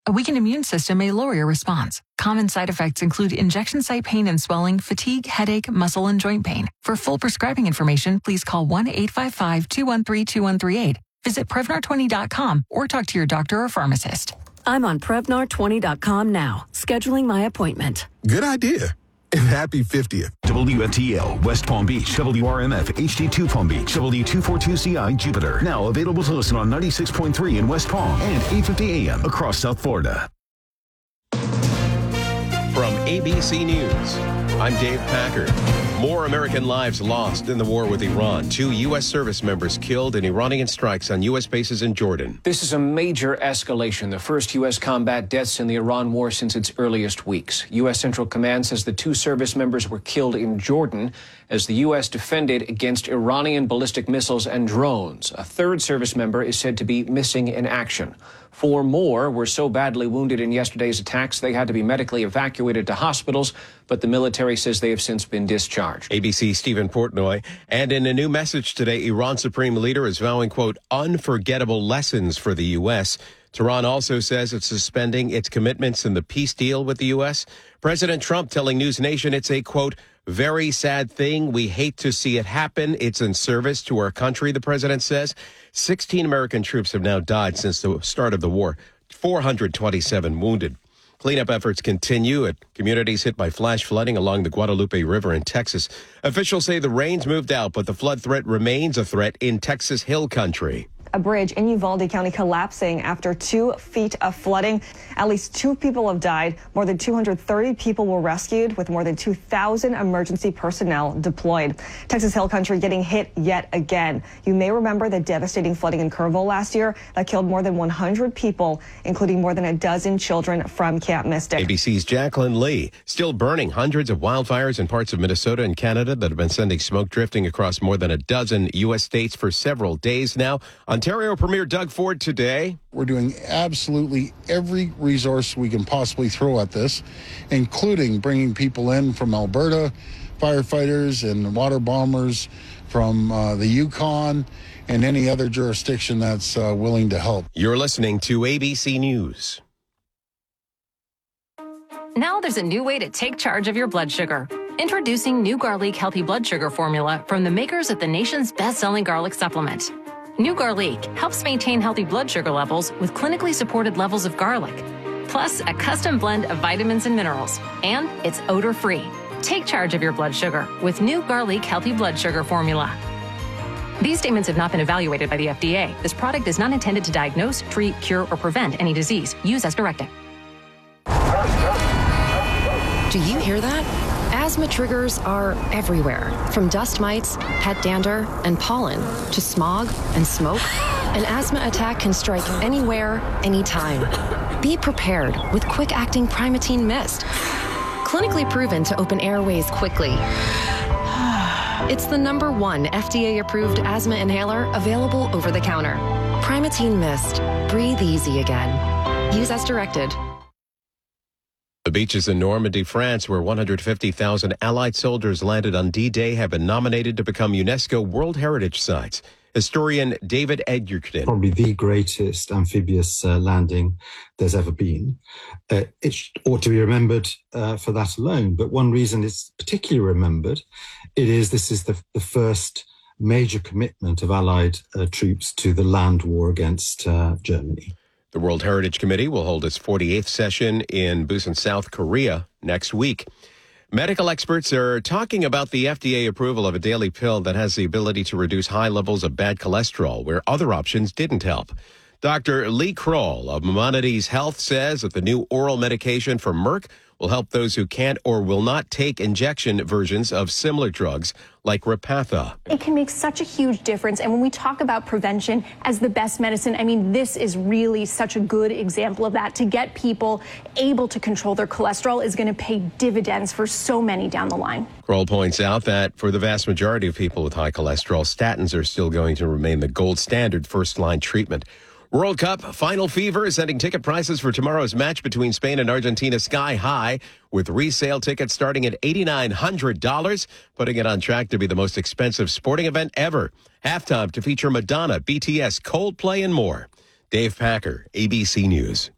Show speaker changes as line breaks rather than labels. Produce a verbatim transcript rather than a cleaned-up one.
A weakened immune system may lower your response. Common side effects include injection site pain and swelling, fatigue, headache, muscle, and joint pain. For full prescribing information, please call one eight five five, two one three, two one three eight. Visit Prevnar twenty dot com or talk to your doctor or pharmacist.
I'm on Prevnar twenty dot com now, scheduling my appointment.
Good idea. And happy fiftieth.
W F T L, West Palm Beach, W R M F, H D two Palm Beach, W two forty-two C I, Jupiter. Now available to listen on ninety-six point three in West Palm and eight fifty A M across South Florida.
From A B C News, I'm Dave Packard. More American lives lost in the war with Iran. Two U S service members killed in Iranian strikes on U S bases in Jordan.
This is a major escalation, the first U S combat deaths in the Iran war since its earliest weeks. U S Central Command says the two service members were killed in Jordan as the U S defended against Iranian ballistic missiles and drones. A third service member is said to be missing in action. Four more were so badly wounded in yesterday's attacks they had to be medically evacuated to hospitals, but the military says they have since been discharged.
A B C's Stephen Portnoy. And in a new message today, Iran's supreme leader is vowing, quote, unforgettable lessons for the U S. Tehran also says it's suspending its commitments in the peace deal with the U S. President Trump telling News Nation it's a, quote, very sad thing. We hate to see it happen. It's in service to our country, the president says. sixteen American troops have now died since the start of the war, four hundred twenty-seven wounded. Cleanup efforts continue at communities hit by flash flooding along the Guadalupe River in Texas. Officials say the rains moved out, but the flood threat remains a threat in Texas Hill Country.
A bridge in Uvalde County collapsing after two feet of flooding. At least two people have died. More than two hundred thirty people were rescued with more than two thousand emergency personnel deployed. Texas Hill Country getting hit yet again. You may remember the devastating flooding in Kerrville last year that killed more than one hundred people, including more than a dozen children from Camp Mystic.
A B C's Jacqueline Lee. Still burning. Hundreds of wildfires in parts of Minnesota and Canada that have been sending smoke drifting across more than a dozen U S states for several days now. Ontario Premier Doug Ford today.
We're doing absolutely every resource we can possibly throw at this, including bringing people in from Alberta, firefighters and water bombers from uh, the Yukon and any other jurisdiction that's uh, willing to help.
You're listening to A B C News.
Now there's a new way to take charge of your blood sugar. Introducing new Garlic Healthy Blood Sugar Formula from the makers of the nation's best-selling garlic supplement. New Garlic helps maintain healthy blood sugar levels with clinically supported levels of garlic, plus a custom blend of vitamins and minerals, and it's odor-free. Take charge of your blood sugar with New Garlic Healthy Blood Sugar Formula. These statements have not been evaluated by the F D A. This product is not intended to diagnose, treat, cure, or prevent any disease. Use as directed.
Do you hear that? Asthma triggers are everywhere, from dust mites, pet dander, and pollen, to smog and smoke. An asthma attack can strike anywhere, anytime. Be prepared with quick-acting Primatene Mist. Clinically proven to open airways quickly. It's the number one F D A-approved asthma inhaler available over the counter. Primatene Mist. Breathe easy again. Use as directed.
The beaches in Normandy, France, where one hundred fifty thousand Allied soldiers landed on D-Day, have been nominated to become UNESCO World Heritage Sites. Historian David Edgerton.
Probably the greatest amphibious uh, landing there's ever been. Uh, it ought to be remembered uh, for that alone, but one reason it's particularly remembered, it is this is the, the first major commitment of Allied uh, troops to the land war against uh, Germany.
The World Heritage Committee will hold its forty-eighth session in Busan, South Korea next week. Medical experts are talking about the F D A approval of a daily pill that has the ability to reduce high levels of bad cholesterol, where other options didn't help. Doctor Lee Kroll of Maimonides Health says that the new oral medication from Merck will help those who can't or will not take injection versions of similar drugs like Repatha.
It can make such a huge difference. And when we talk about prevention as the best medicine, I mean, this is really such a good example of that. To get people able to control their cholesterol is going to pay dividends for so many down the line.
Kroll points out that for the vast majority of people with high cholesterol, statins are still going to remain the gold standard first-line treatment. World Cup final fever is sending ticket prices for tomorrow's match between Spain and Argentina sky high, with resale tickets starting at eight thousand nine hundred dollars, putting it on track to be the most expensive sporting event ever. Halftime to feature Madonna, B T S, Coldplay, and more. Dave Packer, A B C News.